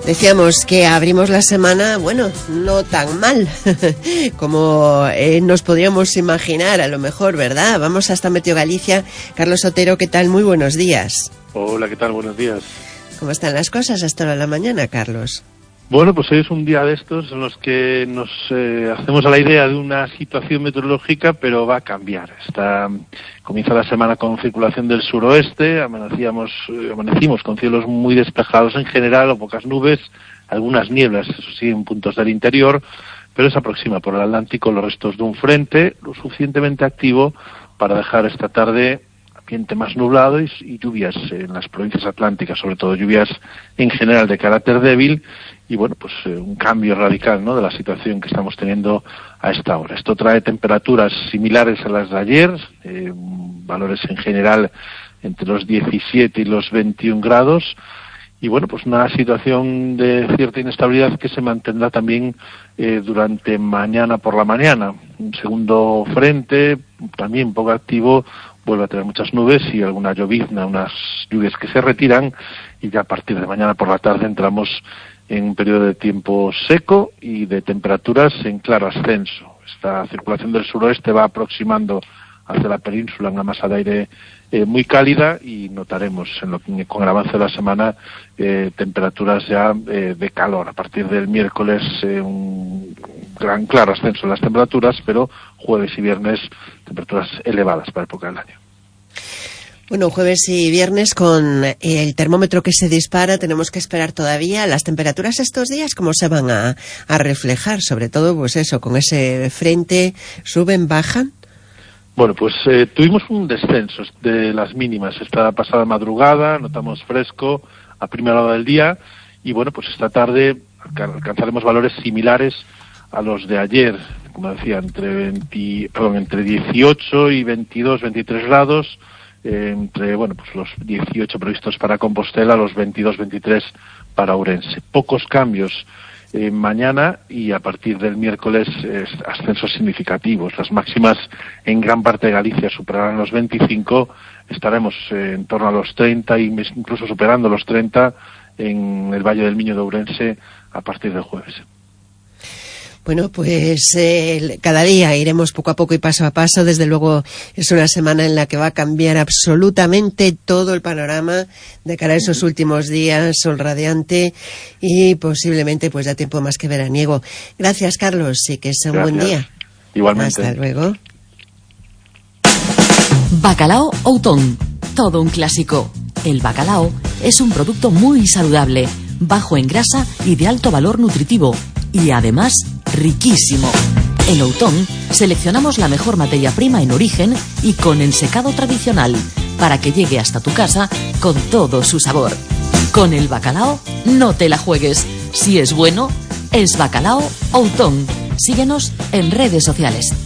Decíamos que abrimos la semana, bueno, no tan mal como nos podríamos imaginar, a lo mejor, ¿verdad? Vamos hasta Meteo Galicia. Carlos Otero, ¿qué tal? Muy buenos días. Hola, ¿qué tal? Buenos días. ¿Cómo están las cosas hasta ahora de la mañana, Carlos? Bueno, pues hoy es un día de estos en los que nos hacemos a la idea de una situación meteorológica, pero va a cambiar. Comienza la semana con circulación del suroeste, amanecimos con cielos muy despejados en general, o pocas nubes, algunas nieblas, eso sí, en puntos del interior, pero se aproxima por el Atlántico los restos de un frente lo suficientemente activo para dejar esta tarde ambiente más nublado y lluvias en las provincias atlánticas, sobre todo lluvias en general de carácter débil, y bueno, pues un cambio radical, ¿no?, de la situación que estamos teniendo a esta hora. Esto trae temperaturas similares a las de ayer, valores en general entre los 17 y los 21 grados, y bueno, pues una situación de cierta inestabilidad que se mantendrá también durante mañana por la mañana. Un segundo frente, también poco activo, vuelve a tener muchas nubes y alguna llovizna, unas lluvias que se retiran, y ya a partir de mañana por la tarde entramos en un periodo de tiempo seco y de temperaturas en claro ascenso. Esta circulación del suroeste va aproximando hacia la península una masa de aire muy cálida, y notaremos con el avance de la semana temperaturas ya de calor. A partir del miércoles un gran claro ascenso en las temperaturas, pero jueves y viernes temperaturas elevadas para la época del año. Bueno, jueves y viernes con el termómetro que se dispara, tenemos que esperar todavía. Las temperaturas estos días, ¿cómo se van a reflejar? Sobre todo, pues eso, con ese frente, ¿suben, bajan? Bueno, pues tuvimos un descenso de las mínimas esta pasada madrugada, notamos fresco a primera hora del día, y bueno, pues esta tarde alcanzaremos valores similares a los de ayer, como decía, entre 18 y 22, 23 grados, entre, bueno, pues los 18 previstos para Compostela, los 22, 23 para Ourense. Pocos cambios mañana, y a partir del miércoles ascensos significativos. Las máximas en gran parte de Galicia superarán los 25, estaremos en torno a los 30 y incluso superando los 30 en el Valle del Miño de Ourense a partir del jueves. Bueno, pues cada día iremos poco a poco y paso a paso. Desde luego es una semana en la que va a cambiar absolutamente todo el panorama de cara a esos últimos días, sol radiante y posiblemente pues ya tiempo más que veraniego. Gracias, Carlos, y que sea un buen día. Igualmente. Hasta luego. Bacalao Outón, todo un clásico. El bacalao es un producto muy saludable, bajo en grasa y de alto valor nutritivo, y además riquísimo. En Outón seleccionamos la mejor materia prima en origen y con ensecado tradicional, para que llegue hasta tu casa con todo su sabor. Con el bacalao no te la juegues. Si es bueno, es Bacalao Outón. Síguenos en redes sociales.